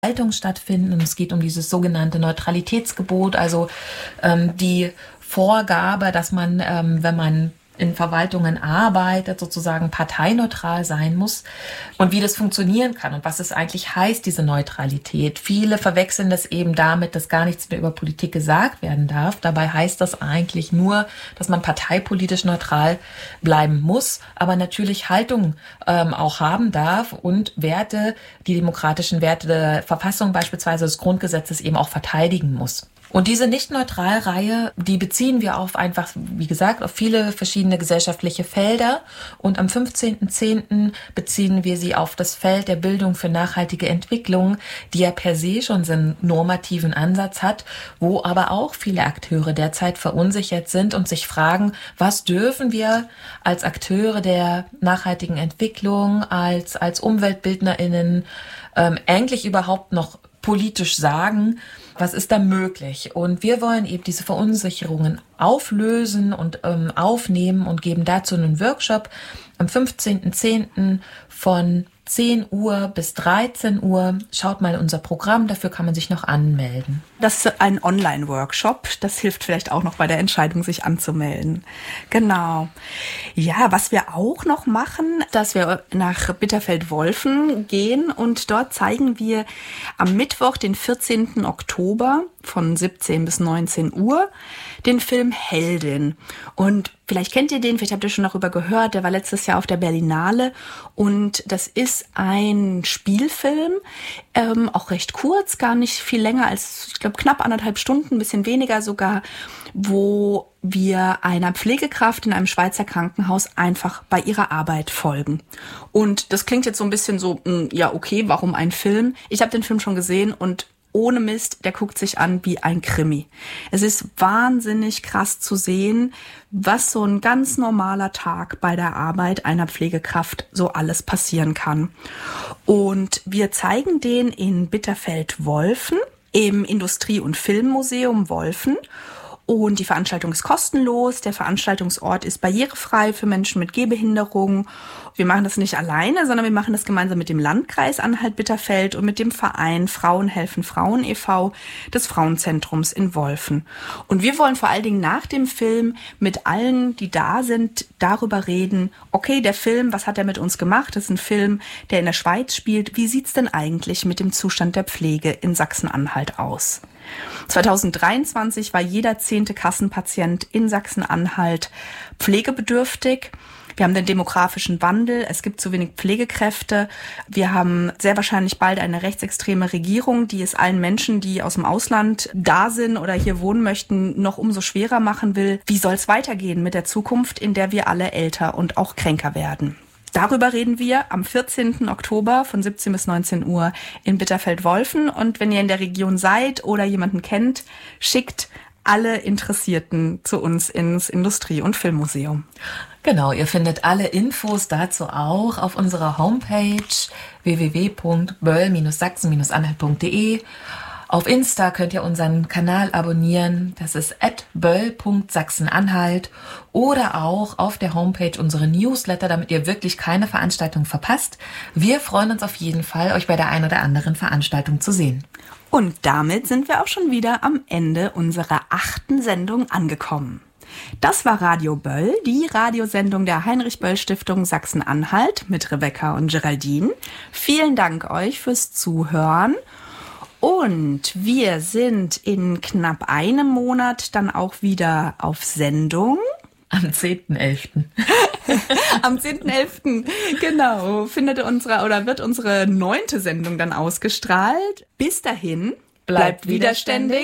Verwaltung stattfinden. Und es geht um dieses sogenannte Neutralitätsgebot, also die Vorgabe, dass man, wenn man in Verwaltungen arbeitet, sozusagen parteineutral sein muss und wie das funktionieren kann und was es eigentlich heißt, diese Neutralität. Viele verwechseln das eben damit, dass gar nichts mehr über Politik gesagt werden darf. Dabei heißt das eigentlich nur, dass man parteipolitisch neutral bleiben muss, aber natürlich Haltung auch haben darf und Werte, die demokratischen Werte der Verfassung beispielsweise des Grundgesetzes eben auch verteidigen muss. Und diese Nicht-Neutral-Reihe, die beziehen wir auf einfach, wie gesagt, auf viele verschiedene gesellschaftliche Felder. Und am 15.10. beziehen wir sie auf das Feld der Bildung für nachhaltige Entwicklung, die ja per se schon so einen normativen Ansatz hat, wo aber auch viele Akteure derzeit verunsichert sind und sich fragen, was dürfen wir als Akteure der nachhaltigen Entwicklung, als UmweltbildnerInnen eigentlich überhaupt noch politisch sagen, was ist da möglich? Und wir wollen eben diese Verunsicherungen auflösen und aufnehmen und geben dazu einen Workshop am 15.10. von 10 Uhr bis 13 Uhr. Schaut mal unser Programm, dafür kann man sich noch anmelden. Das ist ein Online-Workshop. Das hilft vielleicht auch noch bei der Entscheidung, sich anzumelden. Genau. Ja, was wir auch noch machen, dass wir nach Bitterfeld-Wolfen gehen und dort zeigen wir am Mittwoch, den 14. Oktober von 17 bis 19 Uhr den Film Heldin. Und vielleicht kennt ihr den, vielleicht habt ihr schon darüber gehört, der war letztes Jahr auf der Berlinale und das ist ein Spielfilm, auch recht kurz, gar nicht viel länger als, ich glaube, knapp 1,5 Stunden, ein bisschen weniger sogar, wo wir einer Pflegekraft in einem Schweizer Krankenhaus einfach bei ihrer Arbeit folgen. Und das klingt jetzt so ein bisschen so, ja okay, warum ein Film? Ich habe den Film schon gesehen und ohne Mist, der guckt sich an wie ein Krimi. Es ist wahnsinnig krass zu sehen, was so ein ganz normaler Tag bei der Arbeit einer Pflegekraft so alles passieren kann. Und wir zeigen den in Bitterfeld-Wolfen im Industrie- und Filmmuseum Wolfen. Und die Veranstaltung ist kostenlos. Der Veranstaltungsort ist barrierefrei für Menschen mit Gehbehinderung. Wir machen das nicht alleine, sondern wir machen das gemeinsam mit dem Landkreis Anhalt-Bitterfeld und mit dem Verein Frauen helfen Frauen e.V. des Frauenzentrums in Wolfen. Und wir wollen vor allen Dingen nach dem Film mit allen, die da sind, darüber reden, okay, der Film, was hat er mit uns gemacht? Das ist ein Film, der in der Schweiz spielt. Wie sieht's denn eigentlich mit dem Zustand der Pflege in Sachsen-Anhalt aus? 2023 war jeder 10. Kassenpatient in Sachsen-Anhalt pflegebedürftig. Wir haben den demografischen Wandel, es gibt zu wenig Pflegekräfte. Wir haben sehr wahrscheinlich bald eine rechtsextreme Regierung, die es allen Menschen, die aus dem Ausland da sind oder hier wohnen möchten, noch umso schwerer machen will. Wie soll es weitergehen mit der Zukunft, in der wir alle älter und auch kränker werden? Darüber reden wir am 14. Oktober von 17 bis 19 Uhr in Bitterfeld-Wolfen. Und wenn ihr in der Region seid oder jemanden kennt, schickt alle Interessierten zu uns ins Industrie- und Filmmuseum. Genau, ihr findet alle Infos dazu auch auf unserer Homepage www.böll-sachsen-anhalt.de. Auf Insta könnt ihr unseren Kanal abonnieren, das ist @böll.sachsen-anhalt oder auch auf der Homepage unsere Newsletter, damit ihr wirklich keine Veranstaltung verpasst. Wir freuen uns auf jeden Fall, euch bei der ein oder anderen Veranstaltung zu sehen. Und damit sind wir auch schon wieder am Ende unserer 8. Sendung angekommen. Das war Radio Böll, die Radiosendung der Heinrich-Böll-Stiftung Sachsen-Anhalt mit Rebecca und Geraldine. Vielen Dank euch fürs Zuhören. Und wir sind in knapp einem Monat dann auch wieder auf Sendung. Am 10.11. Am 10.11. genau, wird unsere 9. Sendung dann ausgestrahlt. Bis dahin, bleibt widerständig